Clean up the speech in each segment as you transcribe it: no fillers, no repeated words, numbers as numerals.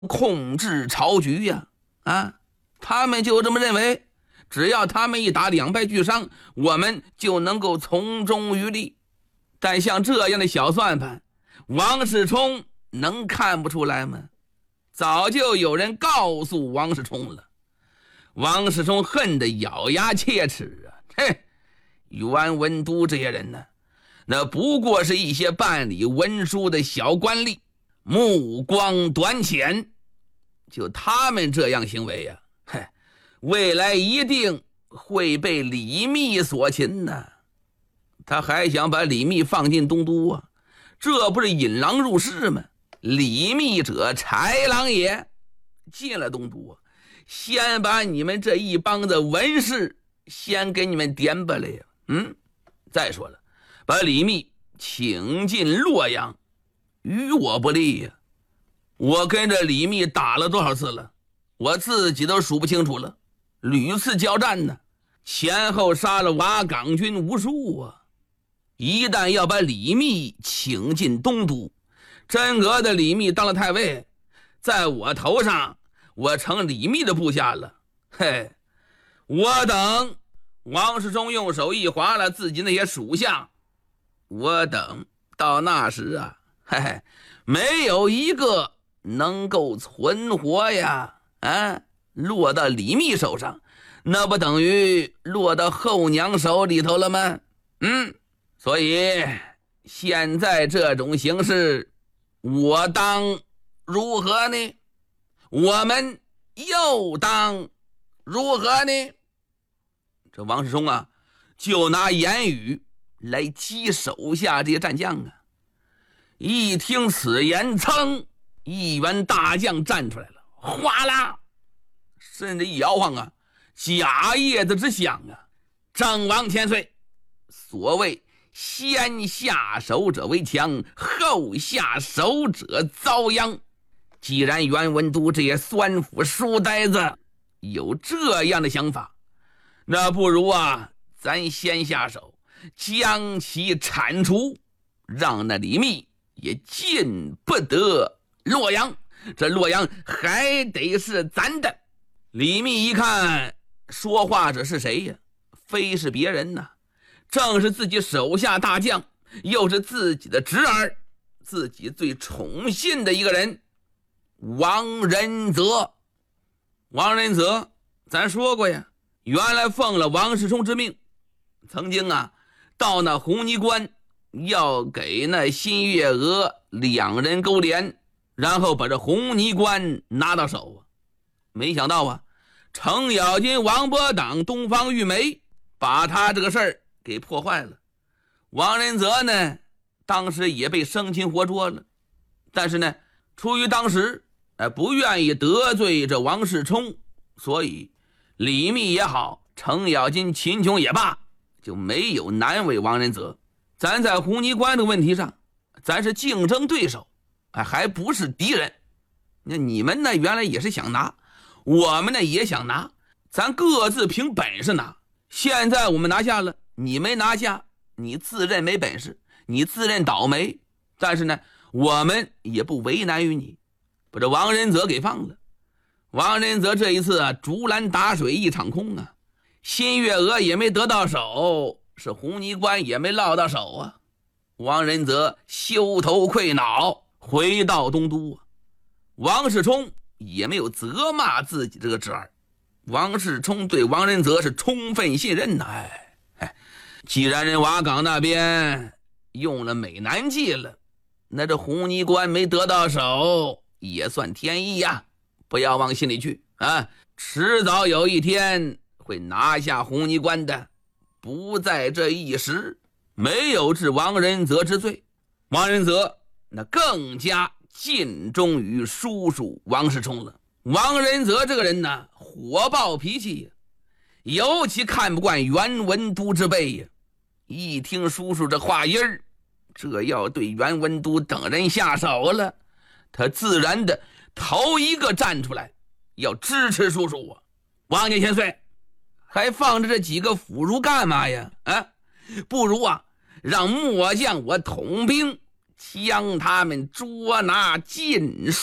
控制朝局呀！他们就这么认为，只要他们一打两败俱伤，我们就能够从中渔利。但像这样的小算盘，王世充能看不出来吗？早就有人告诉王世充了。王世充恨得咬牙切齿啊！袁文都这些人呢，那不过是一些办理文书的小官吏，目光短浅。就他们这样行为呀，未来一定会被李密所擒呢。他还想把李密放进东都啊，这不是引狼入室吗？李密者，豺狼也。进了东都啊，先把你们这一帮子文士先给你们点吧了呀。再说了，把李密请进洛阳，与我不利呀。我跟着李密打了多少次了，我自己都数不清楚了，屡次交战呢，前后杀了瓦岗军无数啊。一旦要把李密请进东都，真格的李密当了太尉，在我头上，我成李密的部下了。我等王世充用手一划了自己那些属下，我等到那时啊，没有一个能够存活呀！落到李密手上，那不等于落到后娘手里头了吗？所以现在这种形势，我当如何呢？我们又当如何呢？这王世充啊，就拿言语来激手下这些战将啊。一听此言，噌，一员大将站出来了，哗啦，甚至一摇晃啊，甲叶子之响啊。郑王千岁，所谓先下手者为强，后下手者遭殃。既然袁文都这些酸腐书呆子有这样的想法，那不如啊，咱先下手，将其铲除，让那李密也进不得洛阳。这洛阳还得是咱的。李密一看说话者是谁呀？非是别人呐，正是自己手下大将，又是自己的侄儿，自己最宠信的一个人，王仁泽。王仁泽咱说过呀，原来奉了王世充之命，曾经啊到那红泥关要给那新月娥两人勾连，然后把这红泥关拿到手啊。没想到啊，程咬金、王伯党、东方玉梅把他这个事儿给破坏了。王仁泽呢，当时也被生擒活捉了，但是呢，出于当时不愿意得罪这王世充，所以李密也好，程咬金、秦琼也罢，就没有难为王仁泽。咱在红泥关的问题上，咱是竞争对手，还不是敌人。那你们呢，原来也是想拿，我们呢也想拿，咱各自凭本事拿。现在我们拿下了，你没拿下，你自认没本事，你自认倒霉。但是呢，我们也不为难于你，把这王仁泽给放了。王仁泽这一次啊，竹篮打水一场空啊，新月娥也没得到手，是红泥关也没落到手啊。王仁泽羞头愧脑回到东都啊。王世充也没有责骂自己这个侄儿，王世充对王仁泽是充分信任的。既然人瓦岗那边用了美男计了，那这红泥关没得到手也算天意呀，不要往心里去啊！迟早有一天会拿下红泥关的，不在这一时。没有治王仁泽之罪，王仁泽那更加尽忠于叔叔王世充了。王仁泽这个人呢，火爆脾气，尤其看不惯袁文都之辈呀。一听叔叔这话音儿，这要对袁文都等人下手了，他自然的头一个站出来，要支持叔叔啊！王家千岁，还放着这几个腐儒干嘛呀？不如啊，让末将我统兵将他们捉拿尽数，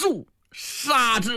杀之。